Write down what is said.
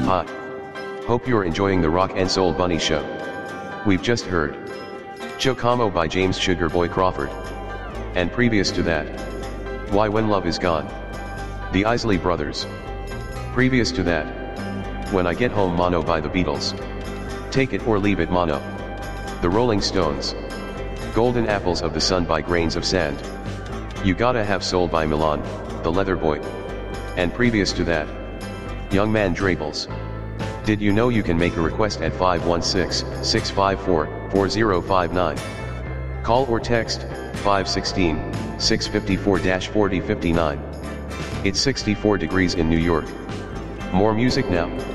Hi. Hope you're enjoying the Rock and Soul Bunny Show. We've just heard Chocamo by James Sugar Boy Crawford. And previous to that, Why When Love Is Gone, the Isley Brothers. Previous to that, When I Get Home Mono by the Beatles. Take It or Leave It Mono, the Rolling Stones. Golden Apples of the Sun by Grains of Sand. You Gotta Have Soul by Milan, the Leather Boy. And previous to that, Young Man Drables. Did you know you can make a request at 516-654-4059? Call or text 516-654-4059. It's 64 degrees in New York. More music now.